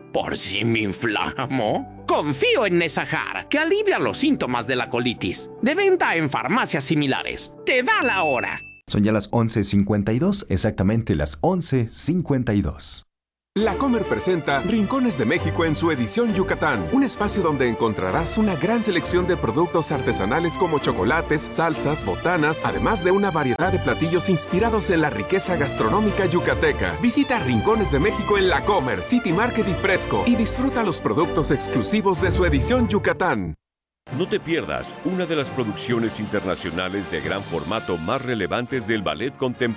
¿Por si me inflamo? Confío en Nesahar, que alivia los síntomas de la colitis. De venta en farmacias similares. ¡Te da la hora! Son ya las 11:52, exactamente las 11:52. La Comer presenta Rincones de México en su edición Yucatán, un espacio donde encontrarás una gran selección de productos artesanales como chocolates, salsas, botanas, además de una variedad de platillos inspirados en la riqueza gastronómica yucateca. Visita Rincones de México en La Comer, City Market y Fresco y disfruta los productos exclusivos de su edición Yucatán. No te pierdas una de las producciones internacionales de gran formato más relevantes del ballet contemporáneo.